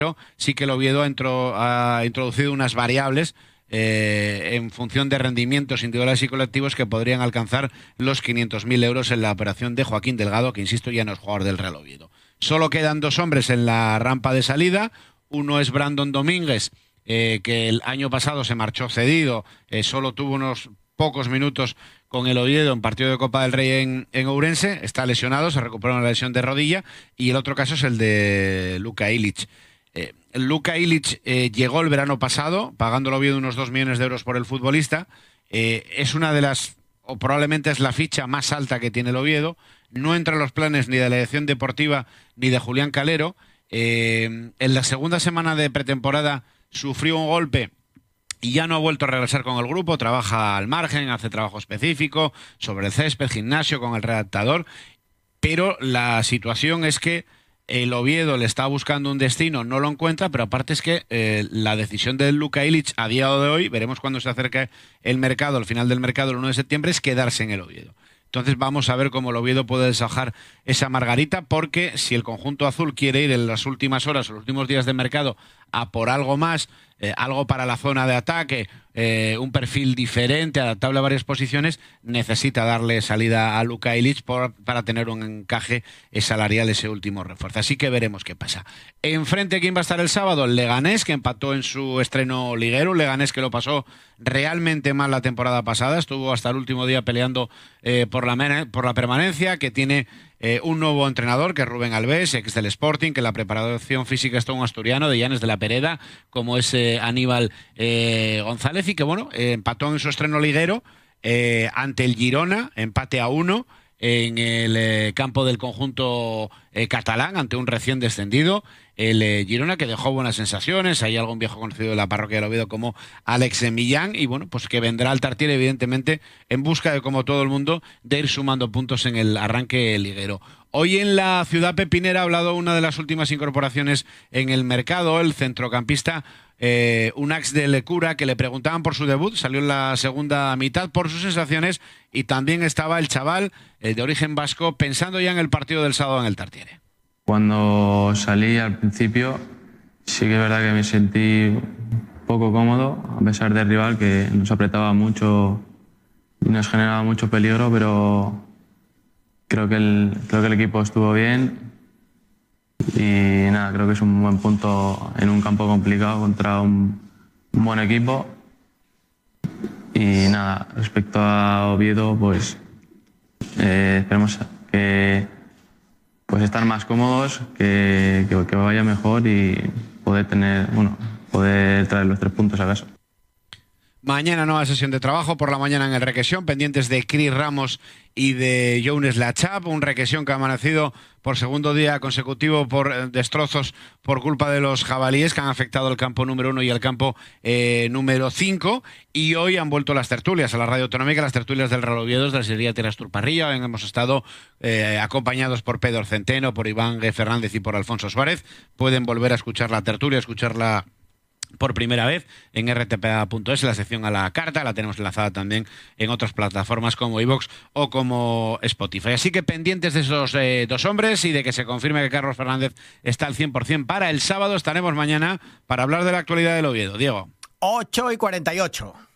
pero sí que el Oviedo ha introducido unas variables en función de rendimientos individuales y colectivos que podrían alcanzar los 500.000 euros en la operación de Joaquín Delgado, que insisto ya no es jugador del Real Oviedo. Solo quedan dos hombres en la rampa de salida. Uno es Brandon Domínguez, que el año pasado se marchó cedido, solo tuvo unos pocos minutos con el Oviedo en partido de Copa del Rey en Ourense, está lesionado, se recuperó una lesión de rodilla, y el otro caso es el de Luka Ilić. Luka Ilić llegó el verano pasado, pagando el Oviedo unos 2 millones de euros por el futbolista. Es una de las, o probablemente es la ficha más alta que tiene el Oviedo. No entra en los planes ni de la dirección deportiva ni de Julián Calero. En la segunda semana de pretemporada sufrió un golpe y ya no ha vuelto a regresar con el grupo. Trabaja al margen, hace trabajo específico sobre el césped, gimnasio, con el redactador. Pero la situación es que el Oviedo le está buscando un destino, no lo encuentra, pero aparte es que la decisión de Luka Ilić a día de hoy, veremos cuando se acerque el mercado, al final del mercado, el 1 de septiembre, es quedarse en el Oviedo. Entonces vamos a ver cómo el Oviedo puede deshojar esa margarita, porque si el conjunto azul quiere ir en las últimas horas o los últimos días de mercado a por algo más, algo para la zona de ataque, un perfil diferente, adaptable a varias posiciones, necesita darle salida a Luka Ilić para tener un encaje salarial, ese último refuerzo. Así que veremos qué pasa. Enfrente, ¿quién va a estar el sábado? El Leganés, que empató en su estreno liguero. Un Leganés que lo pasó realmente mal la temporada pasada, estuvo hasta el último día peleando por la permanencia, que tiene un nuevo entrenador, que es Rubén Alves, ex del Sporting, que la preparación física está un asturiano de Llanes de la Pereda, como es Aníbal González, y que bueno, empató en su estreno liguero ante el Girona, empate a 1 en el campo del conjunto catalán, ante un recién descendido, el Girona, que dejó buenas sensaciones. Hay algún viejo conocido de la parroquia del Oviedo como Alex Millán, y bueno, pues que vendrá al Tartiere, evidentemente, en busca de, como todo el mundo, de ir sumando puntos en el arranque liguero. Hoy en la ciudad pepinera ha hablado una de las últimas incorporaciones en el mercado, el centrocampista Unax de Lecura, que le preguntaban por su debut, salió en la segunda mitad, por sus sensaciones, y también estaba el chaval de origen vasco pensando ya en el partido del sábado en el Tartiere. Cuando salí al principio, sí que es verdad que me sentí poco cómodo, a pesar del rival que nos apretaba mucho y nos generaba mucho peligro, pero creo que el equipo estuvo bien y nada, creo que es un buen punto en un campo complicado contra un buen equipo. Y nada, respecto a Oviedo, pues esperemos que pues estar más cómodos, que vaya mejor y poder traer los 3 puntos a casa. Mañana nueva sesión de trabajo por la mañana en el Requesión, pendientes de Cris Ramos y de Younes Lachap, un Requesión que ha amanecido por segundo día consecutivo por destrozos por culpa de los jabalíes que han afectado el campo número 1 y el campo número 5, y hoy han vuelto las tertulias a la Radio Autonómica, las tertulias del Real Oviedo, de la Serie Tierras Turparrilla. Hemos estado acompañados por Pedro Centeno, por Iván G. Fernández y por Alfonso Suárez. Pueden volver a escuchar la tertulia, escucharla por primera vez en rtpa.es, la sección a la carta. La tenemos enlazada también en otras plataformas como iVoox o como Spotify. Así que pendientes de esos dos hombres y de que se confirme que Carlos Fernández está al 100% para el sábado. Estaremos mañana para hablar de la actualidad del Oviedo. Diego. 8:48.